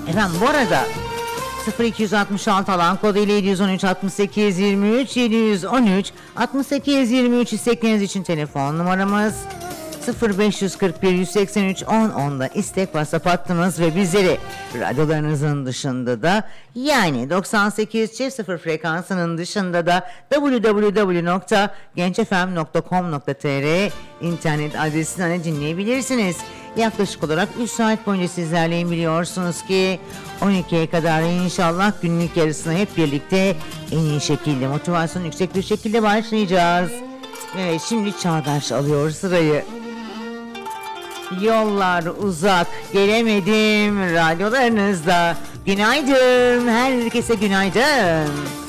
Efendim bu arada 0266 alan kodu ile 713 68 23 713 68 23 istekleriniz için telefon numaramız 0541 183 10 10'da istek WhatsApp hattımız ve bizleri radyolarınızın dışında da yani 98.0 frekansının dışında da www.gencfm.com.tr internet adresinden dinleyebilirsiniz. Yaklaşık olarak 3 saat boyunca sizlerleyim, biliyorsunuz ki 12'ye kadar inşallah günlük yarısına hep birlikte en iyi şekilde, motivasyon yüksek bir şekilde başlayacağız. Evet, şimdi Çağdaş alıyor sırayı. Yollar uzak, gelemedim radyolarınızda. Günaydın, herkese günaydın.